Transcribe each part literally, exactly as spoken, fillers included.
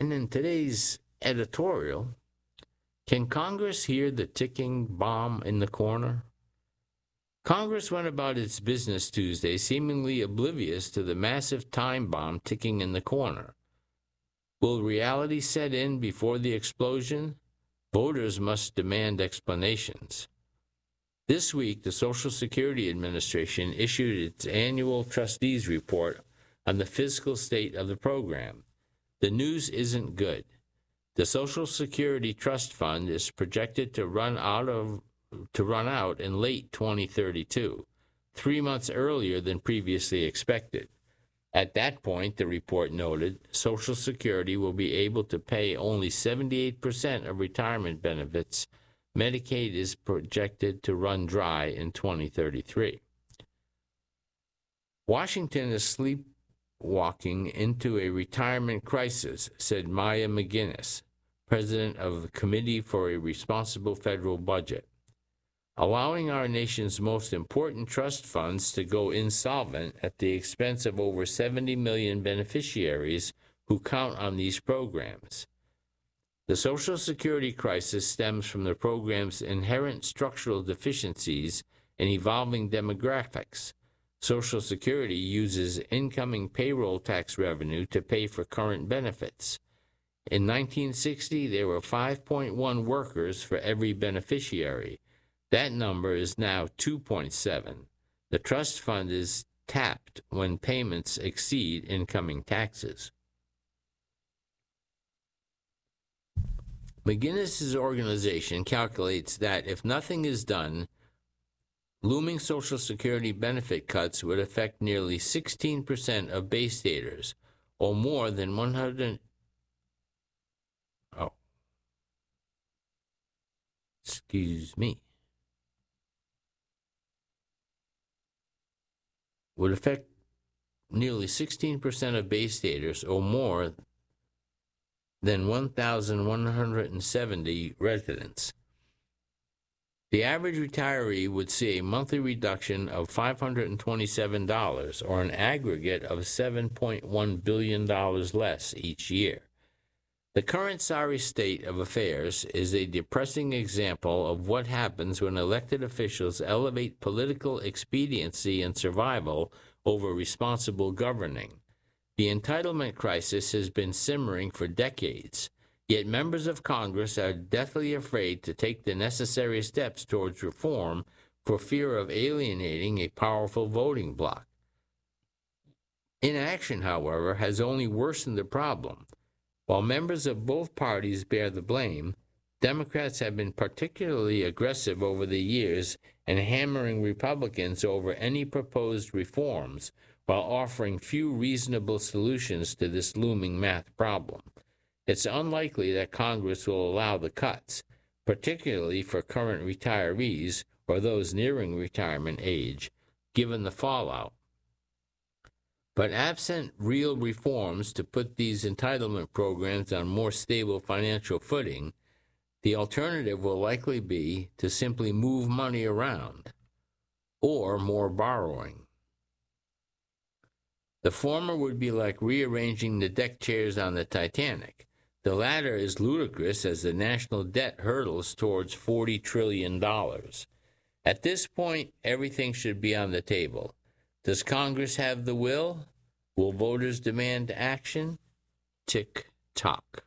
And in today's editorial, can Congress hear the ticking bomb in the corner? Congress went about its business Tuesday seemingly oblivious to the massive time bomb ticking in the corner. Will reality set in before the explosion? Voters must demand explanations. This week, the Social Security Administration issued its annual trustees report on the fiscal state of the program. The news isn't good. The Social Security Trust Fund is projected to run out of to run out in late twenty thirty-two, three months earlier than previously expected. At that point, the report noted, Social Security will be able to pay only seventy-eight percent of retirement benefits. Medicaid is projected to run dry in twenty thirty-three. Washington is sleepwalking into a retirement crisis, said Maya McGuinness, president of the Committee for a Responsible Federal Budget. Allowing our nation's most important trust funds to go insolvent at the expense of over seventy million beneficiaries who count on these programs. The Social Security crisis stems from the program's inherent structural deficiencies and evolving demographics. Social Security uses incoming payroll tax revenue to pay for current benefits. In nineteen sixty, there were five point one workers for every beneficiary. That number is now two point seven. The trust fund is tapped when payments exceed incoming taxes. McGuinness's organization calculates that if nothing is done, looming Social Security benefit cuts would affect nearly sixteen percent of Bay Staters, or more than one hundred. Oh. Excuse me. Would affect nearly sixteen percent of Bay Staters, or more than one thousand one hundred seventy residents. The average retiree would see a monthly reduction of five hundred twenty-seven dollars, or an aggregate of seven point one billion dollars less each year. The current sorry state of affairs is a depressing example of what happens when elected officials elevate political expediency and survival over responsible governing. The entitlement crisis has been simmering for decades, yet members of Congress are deathly afraid to take the necessary steps towards reform for fear of alienating a powerful voting bloc. Inaction, however, has only worsened the problem. While members of both parties bear the blame, Democrats have been particularly aggressive over the years in hammering Republicans over any proposed reforms while offering few reasonable solutions to this looming math problem. It's unlikely that Congress will allow the cuts, particularly for current retirees or those nearing retirement age, given the fallout. But absent real reforms to put these entitlement programs on more stable financial footing, the alternative will likely be to simply move money around, or more borrowing. The former would be like rearranging the deck chairs on the Titanic. The latter is ludicrous as the national debt hurdles towards forty trillion dollars. At this point, everything should be on the table. Does Congress have the will? Will voters demand action? Tick-tock.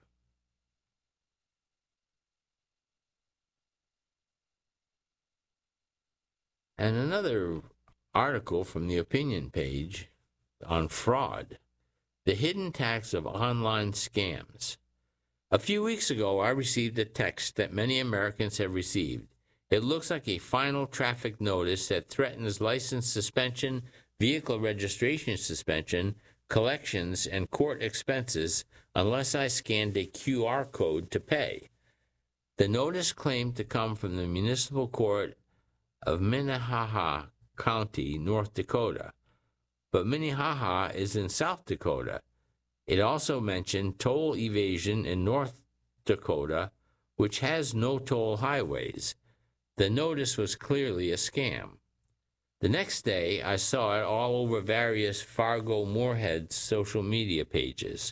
And another article from the opinion page on fraud, the hidden tax of online scams. A few weeks ago, I received a text that many Americans have received. It looks like a final traffic notice that threatens license suspension, vehicle registration suspension, collections, and court expenses unless I scanned a Q R code to pay. The notice claimed to come from the Municipal Court of Minnehaha County, North Dakota. But Minnehaha is in South Dakota. It also mentioned toll evasion in North Dakota, which has no toll highways. The notice was clearly a scam. The next day, I saw it all over various Fargo-Moorhead social media pages.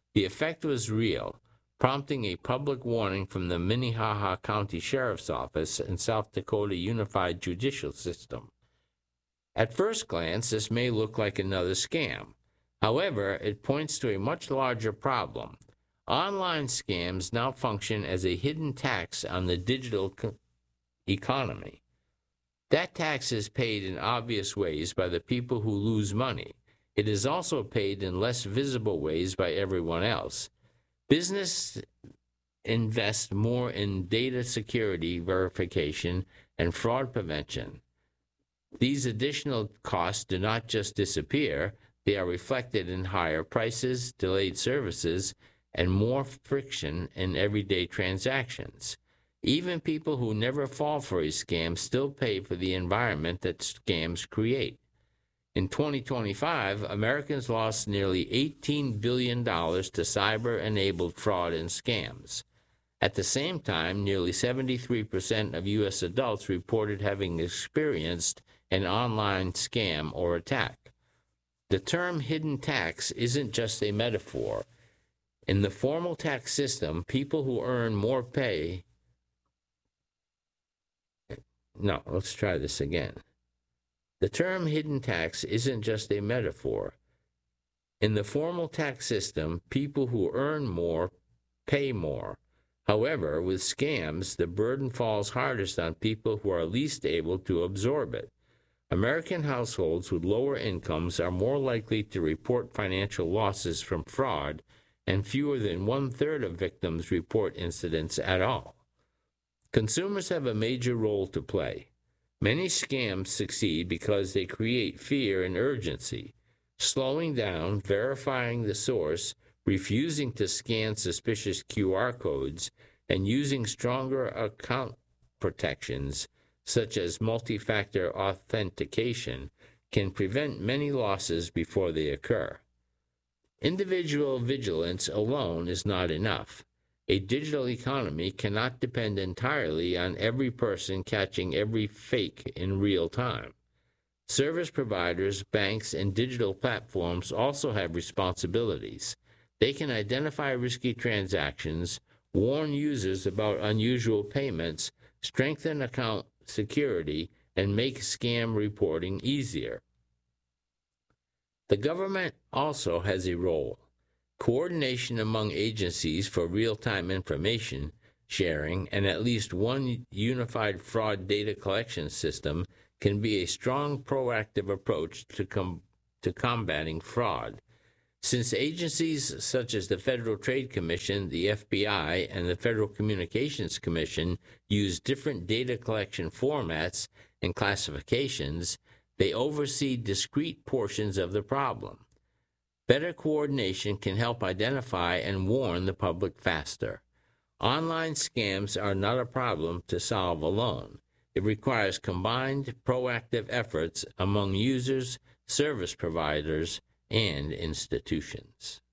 The effect was real, prompting a public warning from the Minnehaha County Sheriff's Office and South Dakota Unified Judicial System. At first glance, this may look like another scam. However, it points to a much larger problem. Online scams now function as a hidden tax on the digital co- economy. That tax is paid in obvious ways by the people who lose money. It is also paid in less visible ways by everyone else. Business invest more in data security verification and fraud prevention. These additional costs do not just disappear, they are reflected in higher prices, delayed services, and more friction in everyday transactions. Even people who never fall for a scam still pay for the environment that scams create. In twenty twenty-five, Americans lost nearly eighteen billion dollars to cyber-enabled fraud and scams. At the same time, nearly seventy-three percent of U S adults reported having experienced an online scam or attack. The term hidden tax isn't just a metaphor. In the formal tax system, people who earn more pay. No, let's try this again. The term hidden tax isn't just a metaphor. In the formal tax system, people who earn more pay more. However, with scams, the burden falls hardest on people who are least able to absorb it. American households with lower incomes are more likely to report financial losses from fraud, and fewer than one-third of victims report incidents at all. Consumers have a major role to play. Many scams succeed because they create fear and urgency. Slowing down, verifying the source, refusing to scan suspicious Q R codes, and using stronger account protections, such as multi-factor authentication, can prevent many losses before they occur. Individual vigilance alone is not enough. A digital economy cannot depend entirely on every person catching every fake in real time. Service providers, banks, and digital platforms also have responsibilities. They can identify risky transactions, warn users about unusual payments, strengthen account security, and make scam reporting easier. The government also has a role. Coordination among agencies for real-time information sharing and at least one unified fraud data collection system can be a strong proactive approach to, com- to combating fraud. Since agencies such as the Federal Trade Commission, the F B I, and the Federal Communications Commission use different data collection formats and classifications, they oversee discrete portions of the problem. Better coordination can help identify and warn the public faster. Online scams are not a problem to solve alone. It requires combined, proactive efforts among users, service providers, and institutions.